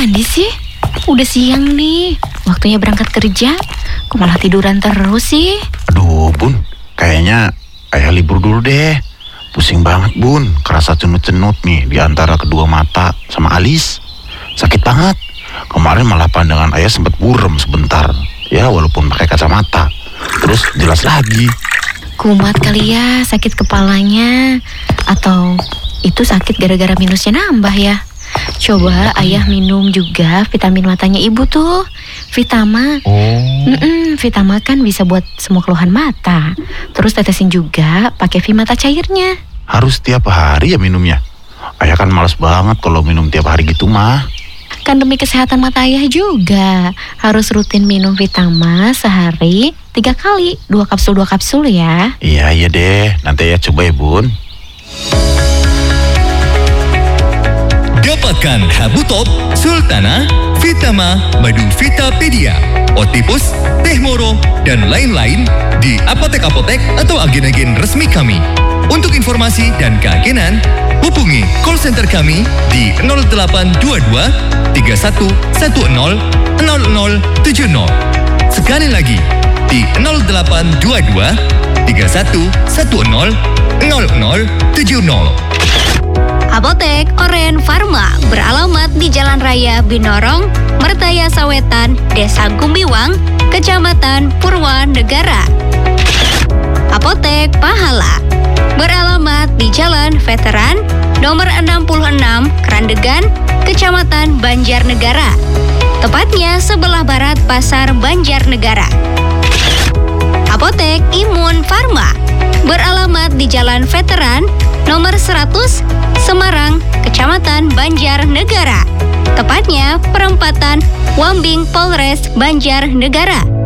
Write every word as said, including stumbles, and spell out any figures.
Andi sih? Udah siang nih, waktunya berangkat kerja. Kok malah tiduran terus sih? Aduh Bun, kayaknya ayah libur dulu deh. Pusing banget Bun, kerasa cenut-cenut nih di antara kedua mata sama alis. Sakit banget. Kemarin malah pandangan ayah sempat buram sebentar. Ya walaupun pakai kacamata. Terus jelas lagi. Kumat kali ya sakit kepalanya. Atau itu sakit gara-gara minusnya nambah ya? Coba ayah minum juga vitamin matanya ibu tuh, Vitama. Oh. Mm-mm, Vitama kan bisa buat semua keluhan mata. Terus tetesin juga pakai Vimata cairnya. Harus tiap hari ya minumnya? Ayah kan malas banget kalau minum tiap hari gitu mah. Kan demi kesehatan mata ayah juga. Harus rutin minum Vitama sehari tiga kali, dua kapsul dua kapsul ya. Iya iya deh, nanti ayah coba ya Bun. Dapatkan Habu Top, Sultana, Vitama, Madu Vitapedia, Otipus, Teh Moro, dan lain-lain di apotek-apotek atau agen-agen resmi kami. Untuk informasi dan keagenan, hubungi call center kami di nol delapan dua dua tiga satu satu nol nol nol tujuh nol. Sekali lagi di nol delapan dua dua tiga satu satu nol nol nol tujuh nol. Apotek Oren Pharma beralamat di Jalan Raya Binorong, Mertaya Sawetan, Desa Gumbiwang, Kecamatan Purwanegara. Apotek Pahala beralamat di Jalan Veteran, nomor enam puluh enam, Krandegan, Kecamatan Banjarnegara. Tepatnya sebelah barat Pasar Banjarnegara. Apotek Imun Pharma beralamat di Jalan Veteran, nomor seratus, Semarang, Kecamatan Banjarnegara. Tepatnya perempatan Wambing Polres Banjarnegara.